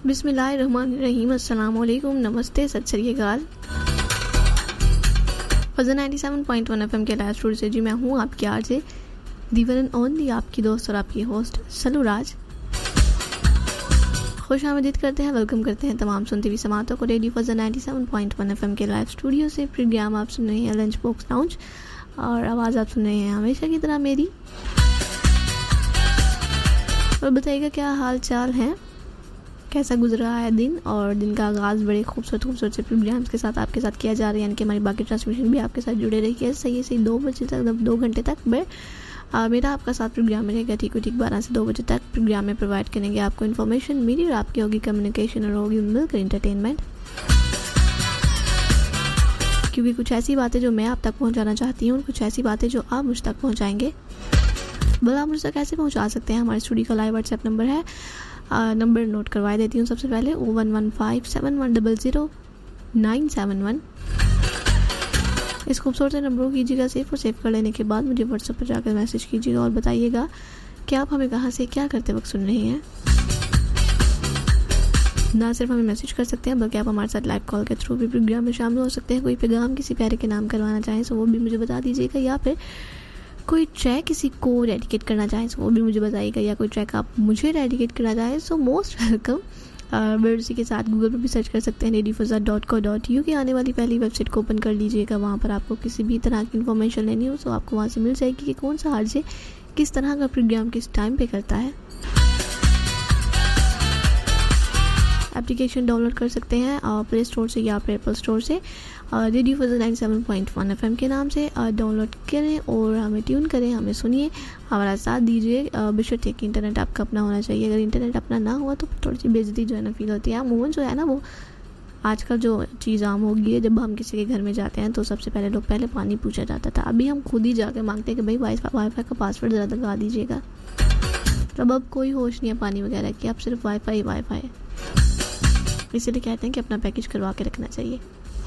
बिस्मिल्लाहिर्रहमानिर्रहीम, अस्सलाम वालेकुम, नमस्ते, सत श्री अकाल। फजल 97.1 FM के लाइव स्टूडियो से जी मैं हूँ आपकी आरजे दीवान ओनली, आपकी दोस्त और आपकी होस्ट सलूराज। खुश आमदीद करते हैं, वेलकम करते हैं तमाम सुनती हुई समातों को रेडियो फजल 97.1 FM के लाइव स्टूडियो से। प्रोग्राम आप सुन रहे हैं लंच बॉक्स लाउंज और आवाज़ आप सुन रहे हैं हमेशा की तरह मेरी। और बताइएगा क्या हाल चाल है, कैसा गुजरा है दिन। और दिन का आगाज़ बड़े खूबसूरत से प्रोग्राम्स के साथ आपके साथ किया जा रहा है, यानी कि हमारी बाकी ट्रांसमिशन भी आपके साथ जुड़े रही है सही 2 बजे तक, 2 घंटे तक मेरा आपका साथ प्रोग्राम में रहेगा ठीक 12 से 2 बजे तक। प्रोग्राम में प्रोवाइड करेंगे आपको इन्फॉर्मेशन, मेरी और आपकी होगी कम्युनिकेशन और होगी मिलकर इंटरटेनमेंट। क्योंकि कुछ ऐसी बातें जो मैं आप तक पहुंचाना चाहती हूँ, कुछ ऐसी बातें जो आप मुझ तक पहुंचाएंगे। भला आप मुझ तक कैसे पहुंचा सकते हैं? हमारे स्टूडियो का लाइव व्हाट्सएप नंबर है, नंबर नोट करवा देती हूँ सबसे पहले, 01157100971। इस खूबसूरत नंबर को कीजिएगा सेव, और सेव कर लेने के बाद मुझे व्हाट्सएप पर जाकर मैसेज कीजिएगा और बताइएगा कि आप हमें कहाँ से क्या करते वक्त सुन रहे हैं। ना सिर्फ हमें मैसेज कर सकते हैं बल्कि आप हमारे साथ लाइव कॉल के थ्रू भी प्रोग्राम में शामिल हो सकते हैं। कोई पैगाम किसी प्यारे के नाम करवाना चाहें तो वो भी मुझे बता दीजिएगा, या फिर कोई ट्रैक किसी को डेडिकेट करना चाहें तो वो भी मुझे बताइएगा, या कोई ट्रैक आप मुझे डेडिकेट करना चाहें सो मोस्ट वेलकम। उसी के साथ गूगल पर भी सर्च कर सकते हैं radiofazza.co.uk की आने वाली पहली वेबसाइट को ओपन कर लीजिएगा। वहाँ पर आपको किसी भी तरह की इन्फॉर्मेशन लेनी हो तो आपको वहाँ से मिल जाएगी कि कौन सा आरजे किस तरह का प्रोग्राम किस टाइम पे करता है। एप्लीकेशन डाउनलोड कर सकते हैं प्ले स्टोर से या फिर एप्पल स्टोर से। रेडियो फजल 97.1 FM के नाम से डाउनलोड करें और हमें ट्यून करें, हमें सुनिए, हमारा साथ दीजिए। बेशक कि इंटरनेट आपका अपना होना चाहिए, अगर इंटरनेट अपना ना हुआ तो थोड़ी सी बेइज्जती जो है ना फील होती है। अमूमन जो है ना वो आजकल जो चीज़ आम हो गई है, जब हम किसी के घर में जाते हैं तो सबसे पहले लोग पहले पानी पूछा जाता था, अभी हम खुद ही जाके मांगते हैं कि भाई वाईफाई का पासवर्ड ज़रा लगा दीजिएगा। तब अब कोई होश नहीं है पानी वगैरह की, अब सिर्फ वाईफाई है। इसीलिए कहते हैं कि अपना पैकेज करवा के रखना चाहिए।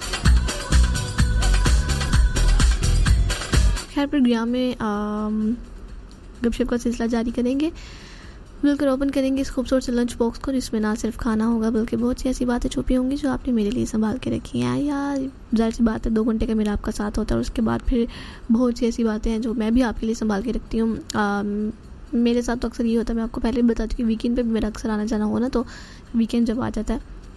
खैर प्रोग्राम में गपशप का सिलसिला जारी करेंगे, बिल्कुल ओपन करेंगे इस खूबसूरत से लंच बॉक्स को, जिसमें ना सिर्फ खाना होगा बल्कि बहुत सी ऐसी बातें छुपी होंगी जो आपने मेरे लिए संभाल के रखी हैं। या ज़ाहिर सी बात है 2 घंटे का मेरा आपका साथ होता है और उसके बाद फिर बहुत सी ऐसी बातें हैं जो मैं भी आपके लिए संभाल के रखती हूँ। मेरे साथ तो अक्सर ये होता है, मैं आपको पहले भी बता चुकी, वीकेंड पे भी मेरा अक्सर आना जाना हो ना, तो वीकेंड जब आ जाता है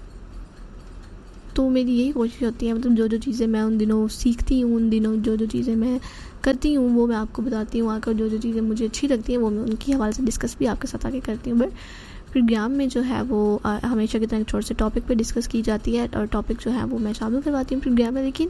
तो मेरी यही कोशिश होती है, मतलब जो चीज़ें मैं उन दिनों सीखती हूँ, उन दिनों जो चीज़ें मैं करती हूँ वो मैं आपको बताती हूँ आकर। जो चीज़ें मुझे अच्छी लगती हैं वो मैं उनकी हवाले से डिस्कस भी आपके साथ आगे करती हूँ। बट प्रोग्राम में जो है वो हमेशा की तरह छोटे से टॉपिक पे डिस्कस की जाती है और टॉपिक जो है वो मैं शामिल करवाती हूँ प्रोग्राम में। लेकिन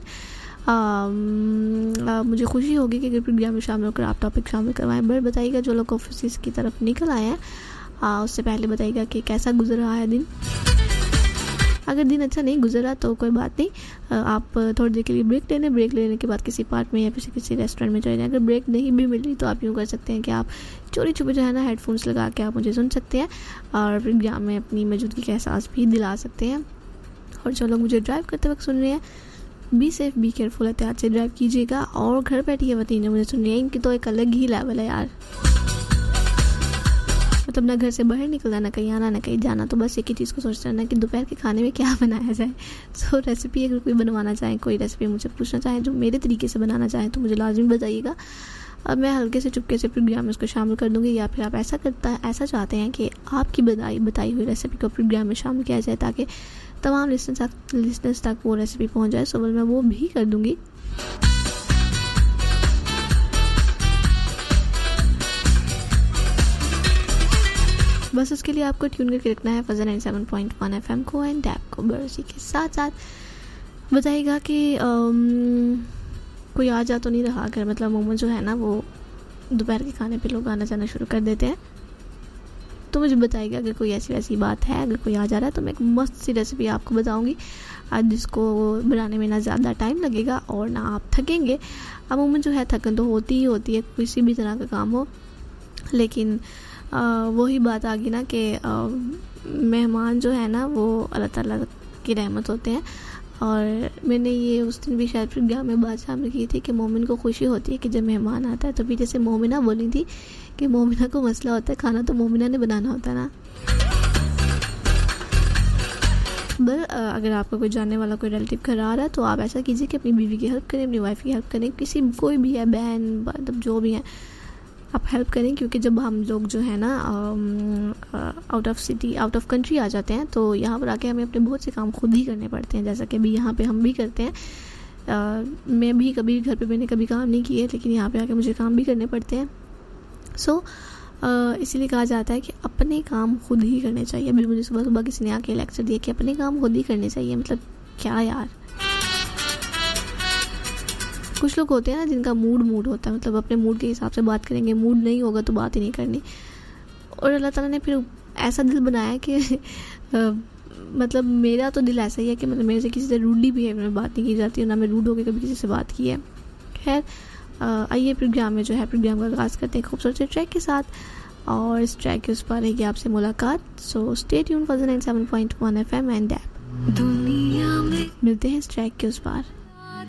मुझे खुशी होगी कि अगर प्रोग्राम में शामिल होकर आप टॉपिक शामिल करवाएं। बट बताइएगा जो लोग ऑफिस की तरफ निकल आए हैं उससे पहले बताइएगा कि कैसा गुजर रहा है दिन। अगर दिन अच्छा नहीं गुजरा तो कोई बात नहीं, आप थोड़ी देर के लिए ब्रेक ले लें, ब्रेक लेने के बाद किसी पार्क में या फिर किसी रेस्टोरेंट में चले जाएं। अगर ब्रेक नहीं भी मिल रही तो आप यूँ कर सकते हैं कि आप चोरी छुपे जो है ना हेडफोन्स लगा के आप मुझे सुन सकते हैं और प्रोग्राम में अपनी मौजूदगी का एहसास भी दिला सकते हैं। और जो लोग मुझे ड्राइव करते वक्त सुन रहे हैं, बी सेफ बी केयरफुल, एहतियात से ड्राइव कीजिएगा। और घर बैठे ये वतीने मुझे सुन रही है, इनकी तो एक अलग ही लेवल है यार, मतलब ना घर से बाहर निकलना, ना कहीं आना, ना कहीं जाना, तो बस एक ही चीज़ को सोचते रहना कि दोपहर के खाने में क्या बनाया जाए। सो रेसिपी अगर कोई बनवाना चाहे, कोई रेसिपी मुझे पूछना चाहे जो मेरे तरीके से बनाना चाहें तो मुझे लाजमी बताइएगा। अब मैं हल्के से चुपके से प्रोग्राम में उसको शामिल कर दूँगी, या फिर आप ऐसा चाहते हैं कि आपकी बताई हुई रेसिपी को प्रोग्राम में शामिल किया जाए ताकि तमाम लिसनर्स तक वो रेसिपी पहुँच जाए, सो मैं वो भी कर दूँगी। बस उसके लिए आपको ट्यून करके रखना है फजल 97.1 FM को एंड ऐप को। बरसी के साथ साथ बताइएगा कि कोई आ जा तो नहीं रहा अगर, मतलब मोमो जो है ना वो दोपहर के खाने पे लोग आना जाना शुरू कर देते हैं, तो मुझे बताइएगा अगर कोई ऐसी वैसी बात है, अगर कोई आ जा रहा है तो मैं एक मस्त सी रेसिपी आपको बताऊंगी आज, जिसको बनाने में ना ज़्यादा टाइम लगेगा और ना आप थकेंगे। अमूमन जो है थकन तो होती ही होती है किसी भी तरह का काम हो, लेकिन वही बात आ गई ना कि मेहमान जो है ना वो अल्लाह ताला की रहमत होते हैं। और मैंने ये उस दिन भी शायद प्रोग्राम में बात सामने की थी कि मोमिन को खुशी होती है कि जब मेहमान आता है, तो भी जैसे मोमिना बोली थी कि मोमिना को मसला होता है, खाना तो मोमिना ने बनाना होता है ना। अगर आपका कोई जानने वाला कोई रिलेटिव घर आ रहा है तो आप ऐसा कीजिए कि अपनी बीवी की हेल्प करें, अपनी वाइफ की हेल्प करें, किसी कोई भी है, बहन मतलब जो भी है आप हेल्प करें। क्योंकि जब हम लोग जो है ना out of city, out of country आ जाते हैं तो यहाँ पर आके हमें अपने बहुत से काम खुद ही करने पड़ते हैं, जैसा कि अभी यहाँ पे हम भी करते हैं। मैं भी कभी घर पे मैंने कभी काम नहीं किए, लेकिन यहाँ पे आके मुझे काम भी करने पड़ते हैं। सो इसीलिए कहा जाता है कि अपने काम खुद ही करने चाहिए। अभी मुझे सुबह सुबह किसी ने आके लेक्चर दिया कि अपने काम खुद ही करने चाहिए, मतलब क्या यार। कुछ लोग होते हैं ना जिनका मूड होता है, मतलब अपने मूड के हिसाब से बात करेंगे, मूड नहीं होगा तो बात ही नहीं करनी। और अल्लाह ताला ने फिर ऐसा दिल बनाया कि मतलब मेरा तो दिल ऐसा ही है कि मतलब मेरे से किसी से रूडली बिहेव में बात नहीं की जाती और ना मैं रूड होकर कभी किसी से बात की है। खैर आइए प्रोग्राम में जो है प्रोग्राम का आगाज़ करते हैं खूबसूरत से ट्रैक के साथ, और इस ट्रैक के उस पर रहेगी आपसे मुलाकात। So stay tune for 97.1 FM and app. दुनिया में मिलते हैं इस ट्रैक के उस पार।